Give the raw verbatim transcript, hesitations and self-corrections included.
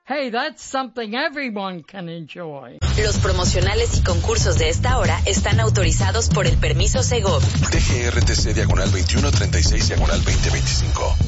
hey, that's something everyone can enjoy. Los promocionales y concursos de esta hora están autorizados por el permiso Segov. T G R T C diagonal veintiuno treinta y seis diagonal veinte veinticinco.